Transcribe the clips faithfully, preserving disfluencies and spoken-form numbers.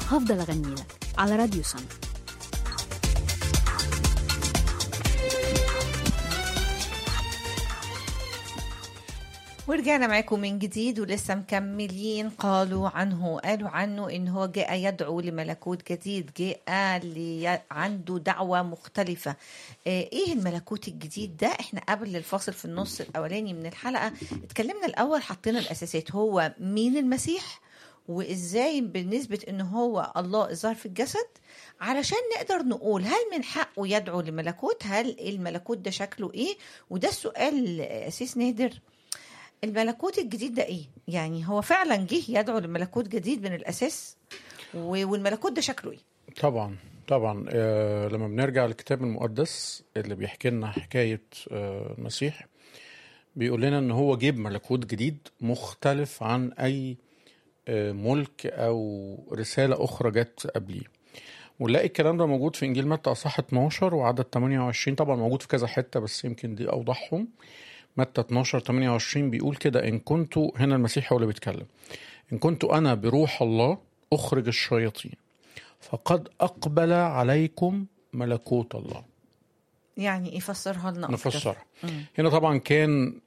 هفضل أغني لك على راديو سما. ورجعنا معاكم من جديد ولسه مكملين. قالوا عنه قالوا عنه إن هو جاء يدعو لملكوت جديد، جاء لي عنده دعوة مختلفة. إيه الملكوت الجديد ده؟ إحنا قبل الفاصل في النص الأولاني من الحلقة اتكلمنا الأول، حطينا الأساسات، هو مين المسيح وإزاي بالنسبة إن هو الله الظاهر في الجسد، علشان نقدر نقول هل من حقه يدعو لملكوت، هل الملكوت ده شكله إيه. وده السؤال أسيس نادر، الملكوت الجديد ده ايه؟ يعني هو فعلا جه يدعو لملكوت جديد من الاساس، والملكوت ده شكله ايه؟ طبعا طبعا آه لما بنرجع للكتاب المقدس اللي بيحكي لنا حكايه آه المسيح، بيقول لنا ان هو جيب ملكوت جديد مختلف عن اي آه ملك او رساله اخرى جت قبليه. ونلاقي الكلام ده موجود في انجيل متى اصحاح اتناشر وعدد تمانية وعشرين، طبعا موجود في كذا حته بس يمكن دي اوضحهم. متى اتناشر تمانية وعشرين بيقول كده: إن كنت، هنا المسيح هو اللي بيتكلم، إن كنت أنا بروح الله أخرج الشياطين فقد أقبل عليكم ملكوت الله. يعني يفسرها لنا أكتر. نفسرها. هنا طبعا كان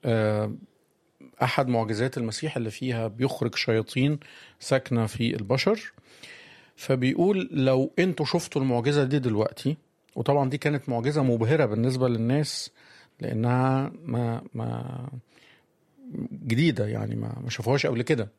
أحد معجزات المسيح اللي فيها بيخرج شياطين ساكنة في البشر، فبيقول لو أنتوا شفتوا المعجزة دي دلوقتي، وطبعا دي كانت معجزة مبهرة بالنسبة للناس لأنها ما ما جديدة، يعني ما ما شافوهاش قبل كده.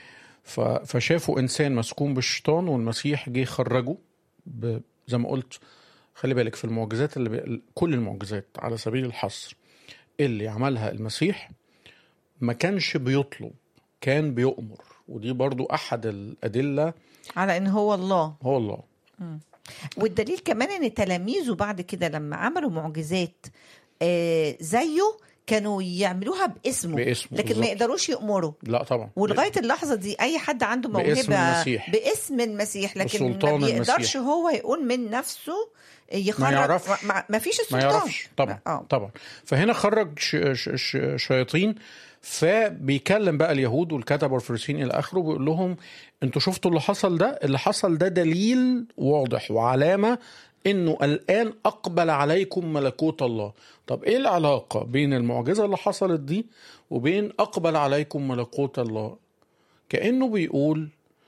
فشافوا إنسان مسكون بالشيطان والمسيح جه خرجه. زي ما قلت، خلي بالك في المعجزات اللي بي... كل المعجزات على سبيل الحصر اللي عملها المسيح ما كانش بيطلب، كان بيؤمر. ودي برضو أحد الأدلة على إن هو الله هو الله م. والدليل كمان إن تلاميذه بعد كده لما عملوا معجزات آه زيه كانوا يعملوها باسمه, باسمه لكن بالزبط. ما يقدروش يأمروا. لا طبعا. ولغاية اللحظة دي أي حد عنده موهبة باسم المسيح, باسم المسيح لكن ما بيقدرش المسيح. هو يقول من نفسه يخرج، ما يعرفش، ما, ما فيش السلطان، ما يعرفش طبعا. آه. طبعا. فهنا خرج ش ش ش شياطين، فبيكلم بقى اليهود والكتبة والفريسيين إلى آخره، بيقول لهم انتوا شفتوا اللي حصل ده؟ اللي حصل ده دليل واضح وعلامة انه الآن أقبل عليكم ملكوت الله. طب ايه العلاقة بين المعجزة اللي حصلت دي وبين أقبل عليكم ملكوت الله؟ كأنه بيقول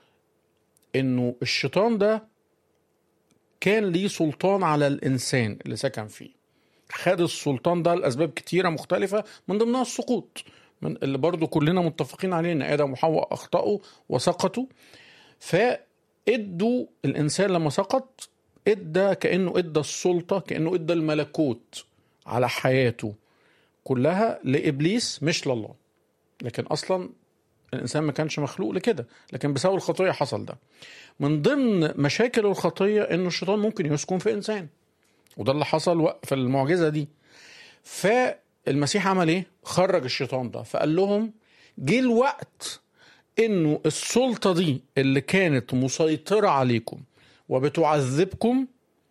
انه الشيطان ده كان ليه سلطان على الإنسان اللي سكن فيه، خد السلطان ده لأسباب كتيرة مختلفة، من ضمنها السقوط، من اللي برضو كلنا متفقين عليه ان آدم وحواء أخطأوا وسقطوا. فإدوا الإنسان لما سقط ادى كأنه ادى السلطة، كأنه ادى الملكوت على حياته كلها لإبليس مش لله. لكن أصلا الإنسان ما كانش مخلوق لكده، لكن بسبب الخطية حصل ده. من ضمن مشاكل الخطية إنه الشيطان ممكن يسكن في إنسان، وده اللي حصل في المعجزة دي. فالمسيح عمل إيه؟ خرج الشيطان ده، فقال لهم جه الوقت إنه السلطة دي اللي كانت مسيطرة عليكم وبتعذبكم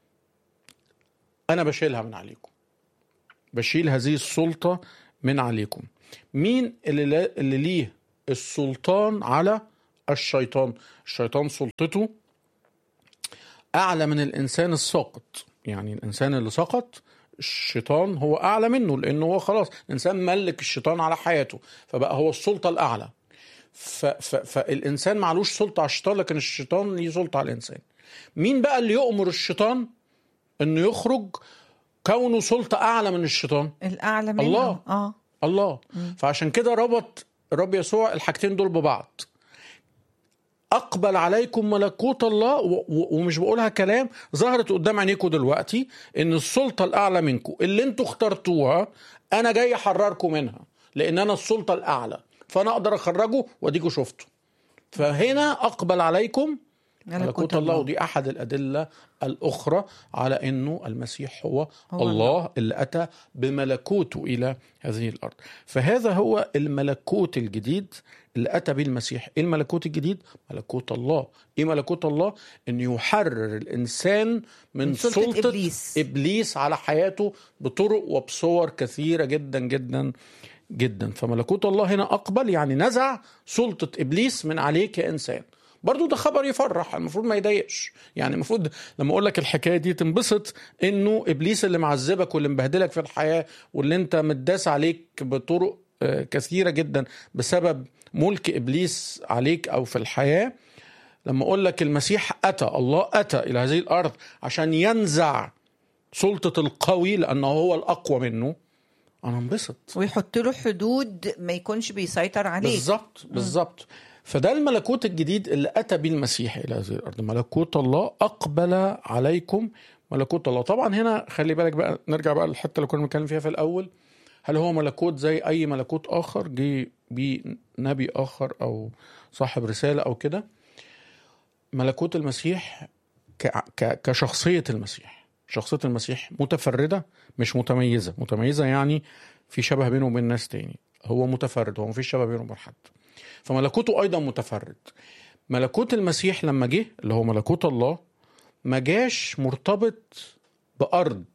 أنا بشيلها من عليكم، بشيل هذه السلطة من عليكم. مين اللي, اللي ليه السلطان على الشيطان؟ الشيطان سلطته أعلى من الإنسان الساقط. يعني الإنسان اللي سقط الشيطان هو أعلى منه، لأنه هو خلاص الإنسان ملك الشيطان على حياته، فبقى هو السلطة الأعلى. فالإنسان معلوش سلطة على الشيطان، لكن الشيطان ليه سلطة على الإنسان. مين بقى اللي يؤمر الشيطان إنه يخرج كونه سلطة أعلى من الشيطان؟ الأعلى منه الله. آه. الله. م. فعشان كده ربط الرب يسوع الحاجتين دول ببعض. أقبل عليكم ملكوت الله، ومش بقولها كلام، ظهرت قدام عينيكم دلوقتي إن السلطة الأعلى منكم اللي انتوا اخترتوها أنا جاي أحرركم منها، لأن أنا السلطة الأعلى، فأنا أقدر أخرجه وأديكوا شفته. فهنا أقبل عليكم ملكوت الله. ودي أحد الأدلة الأخرى على أنه المسيح هو, هو الله اللي أتى بملكوته إلى هذه الأرض. فهذا هو الملكوت الجديد اللي أتى به المسيح. إيه الملكوت الجديد؟ ملكوت الله. إيه ملكوت الله؟ أن يحرر الإنسان من, من سلطة, سلطة إبليس. إبليس على حياته بطرق وبصور كثيرة جدا جدا جدا. فملكوت الله هنا أقبل، يعني نزع سلطة إبليس من عليك يا إنسان. برضو ده خبر يفرح، المفروض ما يضايقش. يعني المفروض لما اقول لك الحكايه دي تنبسط انه ابليس اللي معذبك واللي مبهدلك في الحياه واللي انت متداس عليك بطرق كثيره جدا بسبب ملك ابليس عليك او في الحياه، لما اقول لك المسيح اتى، الله اتى الى هذه الارض عشان ينزع سلطه القوي لانه هو الاقوى منه، انا انبسط. ويحط له حدود ما يكونش بيسيطر عليه. بالظبط بالظبط. فده الملكوت الجديد اللي اتى به المسيح الى هذه الارض، ملكوت الله اقبل عليكم ملكوت الله. طبعا هنا خلي بالك بقى، نرجع بقى للحته اللي كنا بنتكلم فيها في الاول، هل هو ملكوت زي اي ملكوت اخر جه بيه نبي اخر او صاحب رساله او كده؟ ملكوت المسيح ك... ك... كشخصيه المسيح، شخصيه المسيح متفرده مش متميزه. متميزه يعني في شبه بينه وبين ناس تاني، هو متفرد، هو مفيش شبه بينه وبين حد، فملكوته ايضا متفرد. ملكوت المسيح لما جه اللي هو ملكوت الله ما جاش مرتبط بأرض،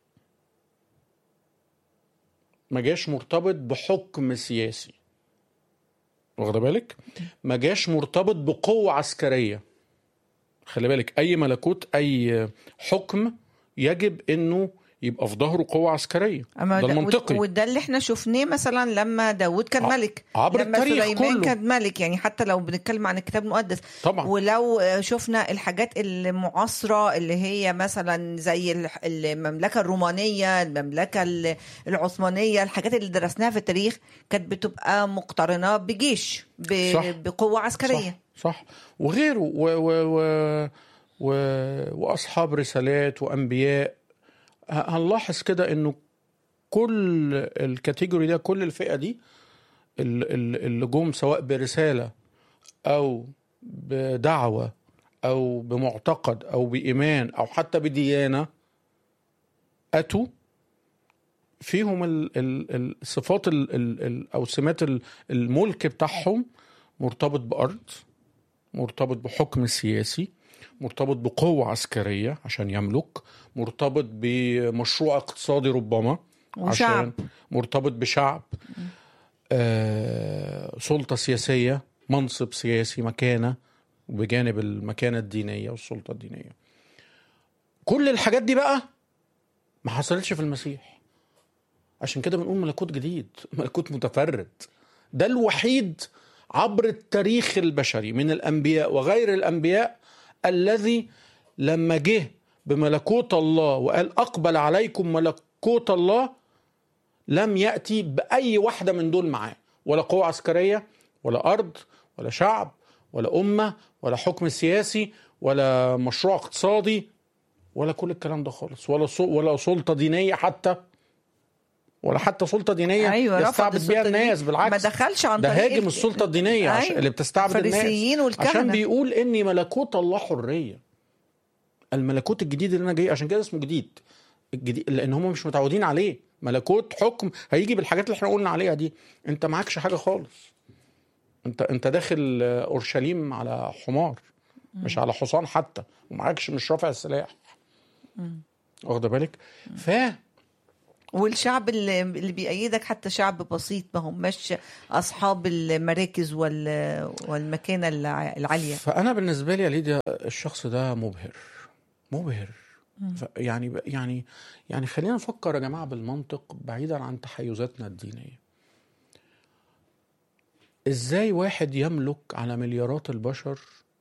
ما جاش مرتبط بحكم سياسي، واخد بالك؟ ما جاش مرتبط بقوة عسكرية. خلي بالك أي ملكوت أي حكم يجب إنه يبقى في ظهره قوة عسكرية، ده المنطقي. وده اللي احنا شفناه مثلا لما داود كان ملك، عبر لما التاريخ سليمان كله كان ملك. يعني حتى لو بنتكلم عن الكتاب المقدس طبعا، ولو شفنا الحاجات المعاصرة اللي هي مثلا زي المملكة الرومانية، المملكة العثمانية، الحاجات اللي درسناها في التاريخ كانت بتبقى مقترنة بجيش، بقوة عسكرية. صح, صح. وغيره و و و و وأصحاب رسالات وأنبياء. هنلاحظ كده انه كل الكاتيجوري ده، كل الفئة دي اللي جم سواء برسالة او بدعوة او بمعتقد او بإيمان او حتى بديانة، اتوا فيهم الصفات او سمات الملك بتاعهم مرتبط بأرض، مرتبط بحكم سياسي، مرتبط بقوة عسكرية عشان يملك، مرتبط بمشروع اقتصادي ربما وشعب. عشان مرتبط بشعب، آه، سلطة سياسية، منصب سياسي، مكانة، وبجانب المكانة الدينية والسلطة الدينية. كل الحاجات دي بقى ما حصلتش في المسيح، عشان كده بنقول ملكوت جديد، ملكوت متفرد. ده الوحيد عبر التاريخ البشري من الأنبياء وغير الأنبياء الذي لما جه بملكوت الله وقال أقبل عليكم ملكوت الله لم يأتي بأي واحدة من دول معاه، ولا قوة عسكرية ولا أرض ولا شعب ولا أمة ولا حكم سياسي ولا مشروع اقتصادي ولا كل الكلام ده خالص، ولا ولا سلطة دينية حتى، ولا حتى سلطة دينية أيوة يستعبد بيها الناس. بالعكس، ما دخلش عن ده طريق هاجم السلطة الدينية أيوة. اللي بتستعبد الناس، عشان بيقول إني ملكوت الله حرية. الملكوت الجديد اللي أنا جاي عشان كده اسمه جديد، الجديد لأن هم مش متعودين عليه. ملكوت حكم هيجي بالحاجات اللي احنا قلنا عليها دي، انت معكش حاجة خالص، انت انت داخل اورشليم على حمار مش على حصان حتى، ومعكش مش رافع السلاح، واخد بالك؟ ف والشعب اللي, اللي بيأيدك حتى شعب بسيط، ما هماش اصحاب المراكز والمكانة العالية. فانا بالنسبة لي يا ليديا الشخص ده مبهر مبهر. يعني يعني يعني خلينا نفكر يا جماعة بالمنطق بعيدا عن تحيزاتنا الدينية. ازاي واحد يملك على مليارات البشر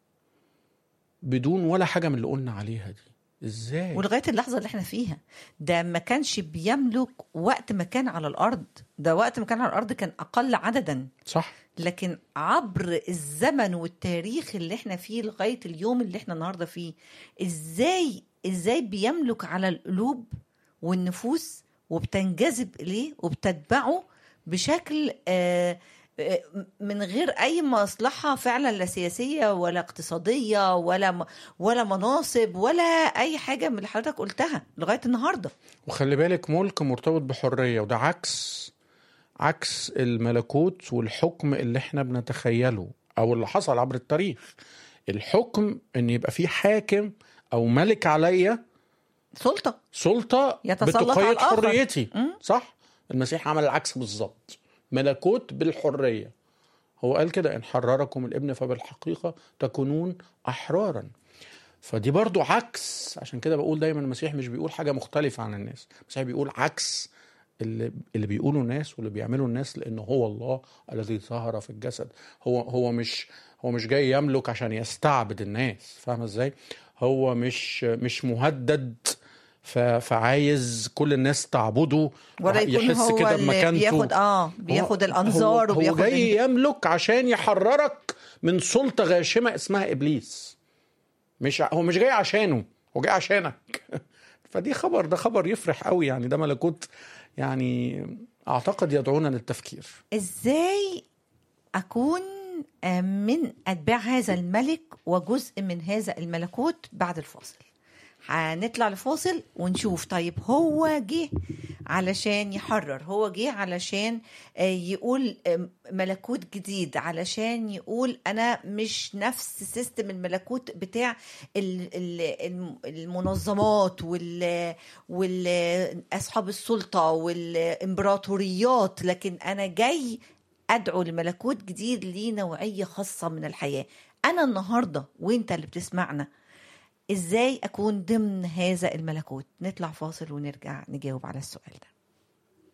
بدون ولا حاجة من اللي قلنا عليها دي؟ ازاي؟ ولغاية اللحظة اللي احنا فيها ده ما كانش بيملك وقت ما كان على الأرض، ده وقت ما كان على الأرض كان أقل عددا، صح. لكن عبر الزمن والتاريخ اللي احنا فيه لغاية اليوم اللي احنا النهاردة فيه، ازاي ازاي بيملك على القلوب والنفوس وبتنجذب إليه وبتتبعه بشكل آه من غير أي مصلحة فعلا، لا سياسية ولا اقتصادية ولا ولا مناصب ولا أي حاجة من اللي حضرتك قلتها لغاية النهاردة. وخلي بالك ملك مرتبط بحرية، وده عكس عكس الملكوت والحكم اللي احنا بنتخيله أو اللي حصل عبر التاريخ. الحكم إن يبقى فيه حاكم أو ملك عليا، سلطة سلطة بتقيد حريتي، صح؟ المسيح عمل العكس بالظبط، ملكوت بالحرية. هو قال كده إن حرركم الابن فبالحقيقة تكونون أحرارا. فدي برضو عكس، عشان كده بقول دايما المسيح مش بيقول حاجة مختلفة عن الناس، المسيح بيقول عكس اللي, اللي بيقولوا الناس واللي بيعملوا الناس، لأنه هو الله الذي ظهر في الجسد. هو هو مش هو مش جاي يملك عشان يستعبد الناس، فاهم ازاي؟ هو مش مش مهدد فعايز كل الناس تعبده ولا يكون يحس هو كده اللي بمكانته. بياخد اه بياخد هو الانظار هو, هو وبياخد جاي يملك عشان يحررك من سلطة غاشمة اسمها إبليس. مش هو مش جاي عشانه، هو جاي عشانك. فدي خبر، ده خبر يفرح قوي يعني، ده ملكوت يعني اعتقد يدعونا للتفكير. ازاي اكون من اتباع هذا الملك وجزء من هذا الملكوت؟ بعد الفاصل هنطلع لفاصل ونشوف. طيب هو جه علشان يحرر، هو جه علشان يقول ملكوت جديد، علشان يقول أنا مش نفس سيستم الملكوت بتاع المنظمات والأصحاب السلطة والإمبراطوريات، لكن أنا جاي أدعو لملكوت جديد ليه نوعية خاصة من الحياة. أنا النهاردة وإنت اللي بتسمعنا ازاي اكون ضمن هذا الملكوت؟ نطلع فاصل ونرجع نجاوب على السؤال ده.